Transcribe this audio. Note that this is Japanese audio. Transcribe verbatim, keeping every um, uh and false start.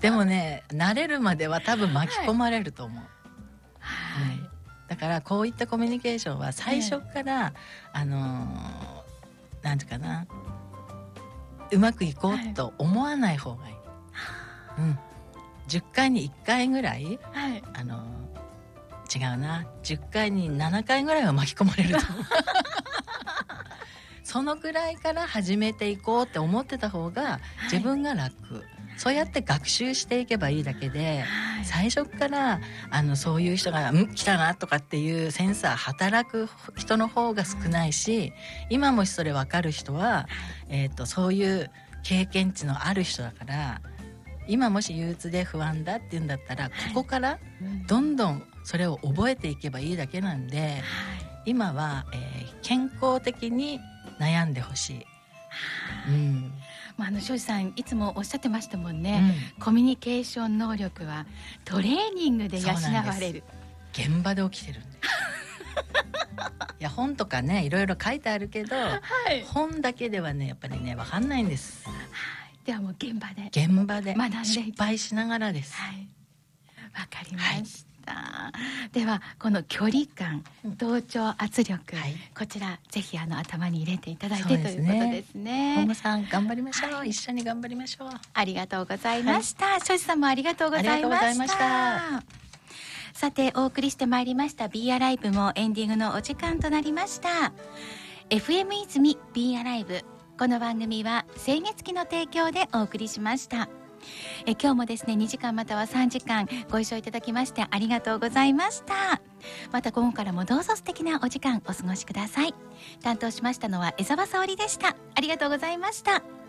でもね、慣れるまでは多分巻き込まれると思う、 はい、 うん、だからこういったコミュニケーションは最初から、ええ、あのー、なんていうかな、うまくいこうと思わない方がいい、はい、うん、じゅっかいにいっかいぐらい、はい、あのー、違うな、じゅっかいにななかいぐらいは巻き込まれると思うそのぐらいから始めていこうって思ってた方が自分が楽、はい、そうやって学習していけばいいだけで、はい、最初からあのそういう人がん来たなとかっていうセンサー働く人の方が少ないし、今もしそれ分かる人は、えーと、そういう経験値のある人だから、今もし憂鬱で不安だっていうんだったら、ここからどんどんそれを覚えていけばいいだけなんで、はい、今は、えー、健康的に悩んでほしい、うん、 まあ、あの庄司さんいつもおっしゃってましたもんね、うん、コミュニケーション能力はトレーニングで養われる。 現場で起きてるんでいや本とかねいろいろ書いてあるけど、はい、本だけではねやっぱりね分かんないんです、はい、 ではもう現場で現場で学んで失敗しながらです。 はい、わかりました、はい、ではこの距離感、同調圧力、はい、こちらぜひあの頭に入れていただいて、ということですね。 本間さん頑張りましょう、はい、一緒に頑張りましょう。 ありがとうございました。庄司さんもありがとうございました。ありがとうございました。さてお送りしてまいりました Be Alive もエンディングのお時間となりました。 エフエム 泉 Be Alive、 この番組は清月期の提供でお送りしました。え今日もですねにじかんまたはさんじかんご一緒いただきましてありがとうございました。また今後からもどうぞ素敵なお時間お過ごしください。担当しましたのは江澤沙織でした。ありがとうございました。